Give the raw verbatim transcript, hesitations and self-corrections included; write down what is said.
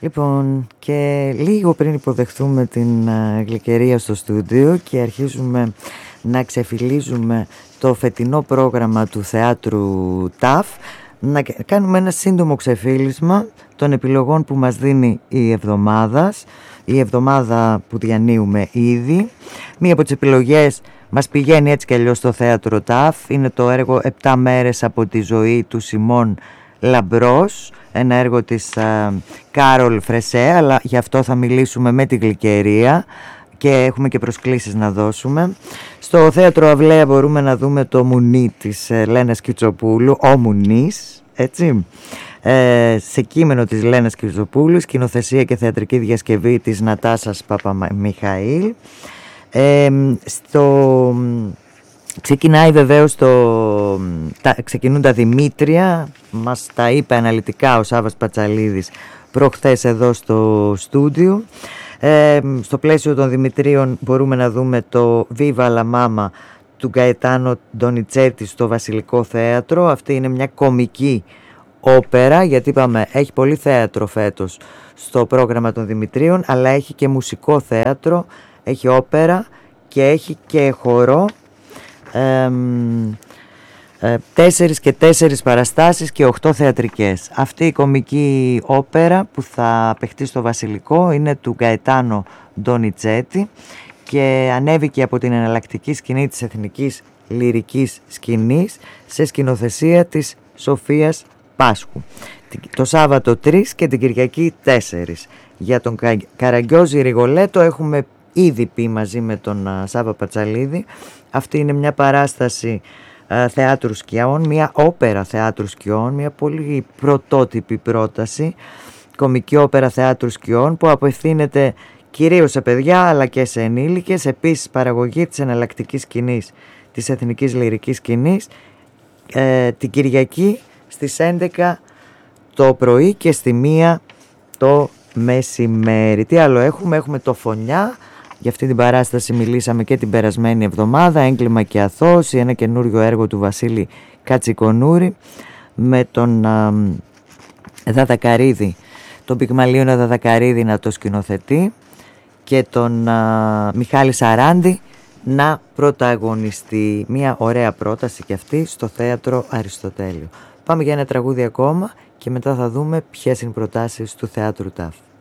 Λοιπόν, και λίγο πριν υποδεχθούμε την uh, Γλυκερία στο στούντιο και αρχίζουμε να ξεφυλίζουμε το φετινό πρόγραμμα του Θεάτρου ΤΑΦ, να κάνουμε ένα σύντομο ξεφύλισμα των επιλογών που μας δίνει η εβδομάδα, η εβδομάδα που διανύουμε ήδη. Μία από τις επιλογές μας πηγαίνει έτσι κι αλλιώς στο Θέατρο ΤΑΦ, είναι το έργο «Επτά μέρες από τη ζωή» του Σιμών Λαμπρός, ένα έργο της α, Κάρολ Φρεσέ, αλλά γι' αυτό θα μιλήσουμε με τη Γλυκερία και έχουμε και προσκλήσεις να δώσουμε. Στο Θέατρο Αυλαία μπορούμε να δούμε το Μουνί της Λένας Κιτσοπούλου, ο Μουνής, έτσι, ε, σε κείμενο της Λένας Κιτσοπούλου, σκηνοθεσία και θεατρική διασκευή της Νατάσας Παπαμιχαήλ. Ε, στο... Ξεκινάει βεβαίως το... τα... ξεκινούν τα Δημήτρια, μας τα είπε αναλυτικά ο Σάββας Πατσαλίδης προχθές εδώ στο στούντιο. Ε, στο πλαίσιο των Δημητρίων μπορούμε να δούμε το Viva la Mama του Γκαετάνο Ντονιτσέτη στο Βασιλικό Θέατρο. Αυτή είναι μια κομική όπερα, γιατί είπαμε έχει πολύ θέατρο φέτος στο πρόγραμμα των Δημητρίων, αλλά έχει και μουσικό θέατρο, έχει όπερα και έχει και χορό. Ε, ε, τέσσερις και τέσσερις παραστάσεις και οχτώ θεατρικές. Αυτή η κομική όπερα που θα παιχτεί στο Βασιλικό είναι του Γκαετάνο Ντονιτσέτη και ανέβηκε από την εναλλακτική σκηνή της Εθνικής Λυρικής Σκηνής σε σκηνοθεσία της Σοφίας Πάσχου. Το Σάββατο τρεις και την Κυριακή τέσσερις. Για τον Καραγκιόζη Ριγολέτο έχουμε ήδη πει μαζί με τον Σάββα Πατσαλίδη. Αυτή είναι μια παράσταση α, θεάτρου σκιών, μια όπερα θεάτρου σκιών, μια πολύ πρωτότυπη πρόταση, κομική όπερα θεάτρου σκιών που απευθύνεται κυρίως σε παιδιά αλλά και σε ενήλικες, επίσης παραγωγή της εναλλακτικής σκηνής της Εθνικής Λυρικής Σκηνής, ε, την Κυριακή στις έντεκα το πρωί και στη μία το μεσημέρι. Τι άλλο έχουμε? Έχουμε το Φωνιά. Για αυτή την παράσταση μιλήσαμε και την περασμένη εβδομάδα. Έγκλημα και αθώωση, ένα καινούριο έργο του Βασίλη Κατσικονούρη με τον α, Δαδακαρίδη, τον Πυγμαλίωνα Δαδακαρίδη να το σκηνοθετεί και τον α, Μιχάλη Σαράντη να πρωταγωνιστεί. Μια ωραία πρόταση και αυτή στο Θέατρο Αριστοτέλειο. Πάμε για ένα τραγούδι ακόμα και μετά θα δούμε ποιες είναι οι προτάσεις του Θεάτρου ΤΑΦ.